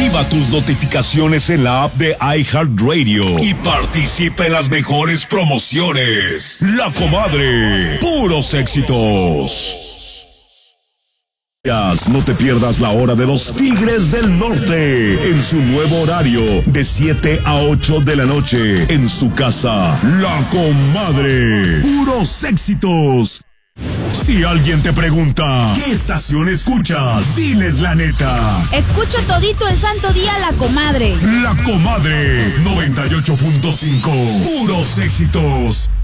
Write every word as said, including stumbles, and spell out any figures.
Activa tus notificaciones en la app de iHeartRadio y participa en las mejores promociones. La Comadre, puros éxitos. No te pierdas la hora de los Tigres del Norte en su nuevo horario de siete a ocho de la noche en su casa. La Comadre, puros éxitos. Si alguien te pregunta ¿qué estación escuchas? Diles la neta. Escucho todito el santo día La Comadre. La Comadre noventa y ocho punto cinco, puros éxitos.